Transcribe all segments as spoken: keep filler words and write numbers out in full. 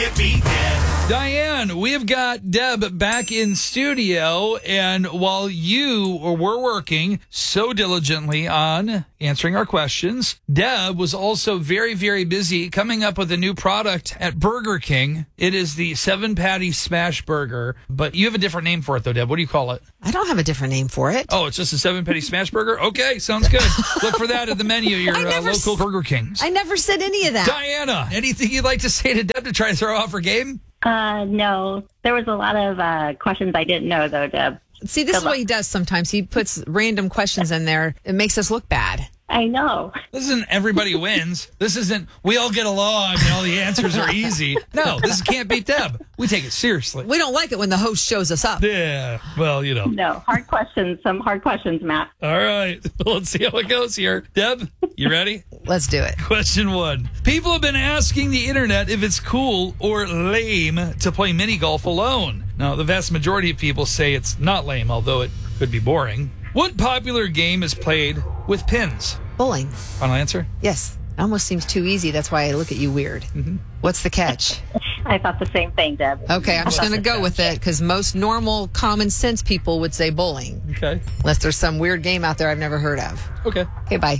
can't beat Deb. Diane, we have got Deb back in studio, and while you were working so diligently on answering our questions, Deb was also very, very busy coming up with a new product at Burger King. It is the seven patty smash burger, but you have a different name for it, though, Deb. What do you call it? I don't have a different name for it. Oh, it's just a seven patty smash burger? Okay, sounds good. Look for that at the menu, your uh, local s- Burger Kings. I never said any of that. Diana, anything you'd like to say to Deb to try to throw off her game? Uh, no. There was a lot of uh, questions I didn't know, though, Deb. See, this Good is what luck. he does sometimes. He puts random questions in there. It makes us look bad. I know. This isn't everybody wins. This isn't we all get along and all the answers are easy. No, this can't beat Deb. We take it seriously. We don't like it when the host shows us up. Yeah, well, you know. No. Hard questions. Some hard questions, Matt. All right, let's see how it goes here. Deb, you ready? Let's do it. Question one. People have been asking the internet if it's cool or lame to play mini golf alone. Now, the vast majority of people say it's not lame, although it could be boring. What popular game is played with pins? Bowling. Final answer? Yes. It almost seems too easy. That's why I look at you weird. Mm-hmm. What's the catch? I thought the same thing, Deb. Okay, I'm just going to go with it because most normal, common sense people would say bowling. Okay. Unless there's some weird game out there I've never heard of. Okay. Okay, bye.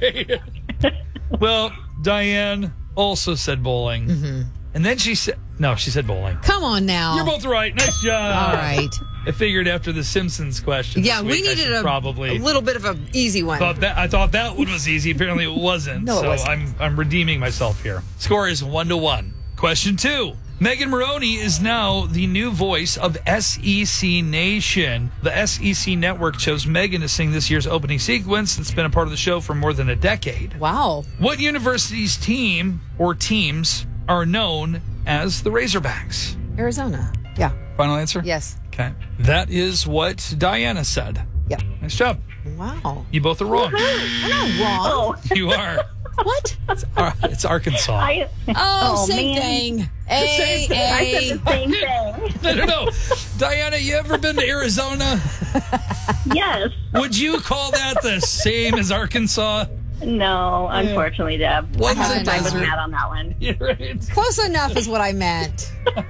Well, Diane also said bowling. Mm-hmm. And then she said, no, she said bowling. Come on now. You're both right. Nice job. All right. I figured after the Simpsons question. Yeah, this we week, I needed should a, probably a little bit of an easy one. Thought that, I thought that one was easy. Apparently it wasn't. No, it so wasn't. I'm I'm redeeming myself here. Score is one to one. Question two. Megan Maroney is now the new voice of S E C Nation. The S E C network chose Megan to sing this year's opening sequence that's been a part of the show for more than a decade. Wow. What university's team or teams are known as the Razorbacks? Arizona. Yeah. Final answer? Yes. Okay. That is what Diana said. Yep. Nice job. Wow. You both are wrong. I'm not wrong. Oh, You are. What? Ar- It's Arkansas. I, I, Oh, Oh, same man. thing. I A, said A. the same thing. don't know. Diana, you ever been to Arizona? Yes. Would you call that the same as Arkansas? No, unfortunately, Deb. One's I have a to side with desert. Matt on that one. You're right. Close enough is what I meant.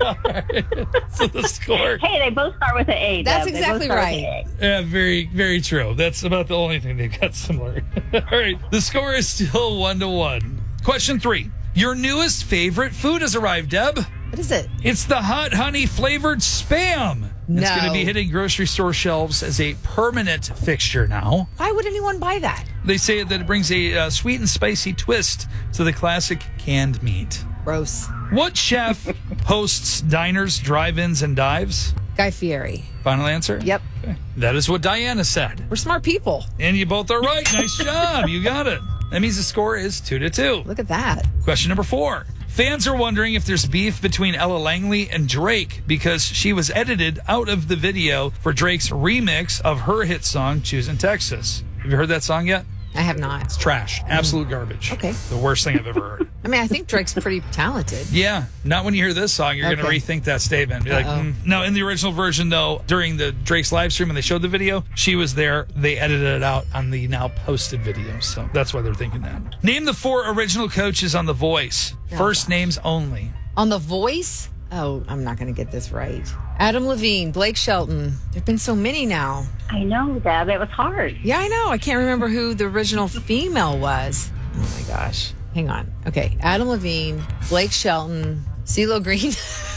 So the score. Hey, they both start with an A, Deb. That's They both exactly start with right. an A. Yeah, very, very true. That's about the only thing they've got similar. All right. The score is still one to one. Question three. Your newest favorite food has arrived, Deb. What is it? It's the hot honey flavored Spam. It's No. going to be hitting grocery store shelves as a permanent fixture now. Why would anyone buy that? They say that it brings a uh, sweet and spicy twist to the classic canned meat. Gross. What chef hosts diners, drive-ins, and dives? Guy Fieri. Final answer? Yep. Okay. That is what Diana said. We're smart people. And you both are right. Nice job. You got it. That means the score is two to two. Look at that. Question number four. Fans are wondering if there's beef between Ella Langley and Drake because she was edited out of the video for Drake's remix of her hit song, Choosing Texas. Have you heard that song yet? I have not. Trash. Absolute garbage. Okay. The worst thing I've ever heard. I mean, I think Drake's pretty talented. Yeah. Not when you hear this song. You're going Okay. to rethink that statement. Be like, Uh-oh. mm. No, in the original version, though, during the Drake's live stream when they showed the video, she was there. They edited it out on the now posted video. So that's why they're thinking that. Name the four original coaches on The Voice. First names only. On The Voice? Oh, I'm not going to get this right. Adam Levine, Blake Shelton. There have been so many now. I know, Deb. It was hard. Yeah, I know. I can't remember who the original female was. Oh, my gosh. Hang on. Okay. Adam Levine, Blake Shelton, CeeLo Green.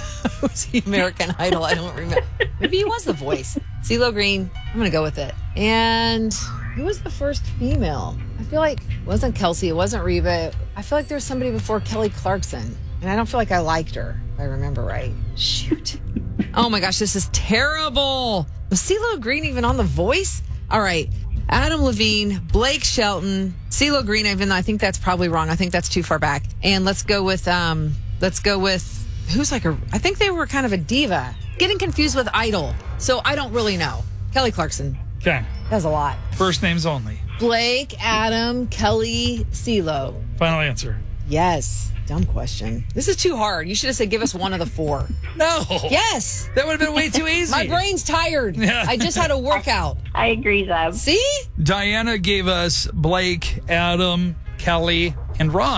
Was he American Idol? I don't remember. Maybe he was The Voice. CeeLo Green. I'm going to go with it. And who was the first female? I feel like it wasn't Kelsey. It wasn't Reba. I feel like there was somebody before Kelly Clarkson. And I don't feel like I liked her, if I remember right. Shoot. Oh my gosh, this is terrible. Was CeeLo Green even on The Voice? All right. Adam Levine, Blake Shelton, CeeLo Green, even though I think that's probably wrong. I think that's too far back. And let's go with, um, let's go with, who's like a, I think they were kind of a diva. Getting confused with Idol. So I don't really know. Kelly Clarkson. Okay. That's a lot. First names only. Blake, Adam, Kelly, CeeLo. Final answer. Yes. Dumb question. This is too hard. You should have said give us one of the four. No. Yes. That would have been way too easy. My brain's tired. Yeah. I just had a workout. I agree, Deb. See? Diana gave us Blake, Adam, Kelly, and Ron.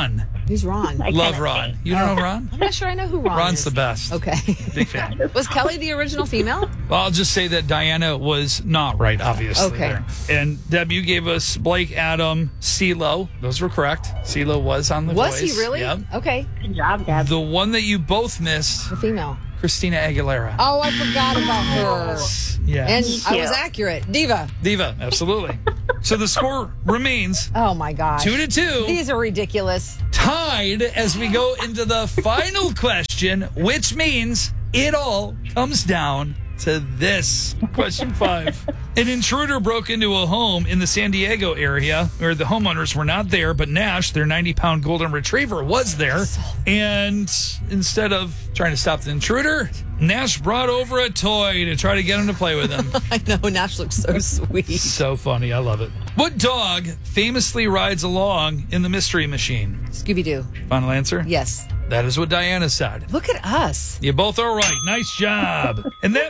Who's Ron? I Love kinda Ron. think. You don't know Ron? I'm not sure I know who Ron Ron's is. the best. Okay. Big fan. Was Kelly the original female? Well, I'll just say that Diana was not right, obviously. Okay. There. And Deb, you gave us Blake, Adam, CeeLo. Those were correct. CeeLo was on The Was Voice. he really? Yep. Okay. Good job, Deb. The one that you both missed, The female. Christina Aguilera. Oh, I forgot about her. Yeah. And Me I was too. accurate. Diva. Diva, absolutely. So the score remains Oh my gosh. two to two, These are ridiculous. tied as we go into the final question, which means it all comes down to this. Question five. An intruder broke into a home in the San Diego area where the homeowners were not there, but Nash, their ninety pound golden retriever, was there. And instead of trying to stop the intruder, Nash brought over a toy to try to get him to play with him. I know. Nash looks so sweet. So funny. I love it. What dog famously rides along in the Mystery Machine? Scooby Doo. Final answer? Yes. That is what Diana said. Look at us. You both are right. Nice job. And that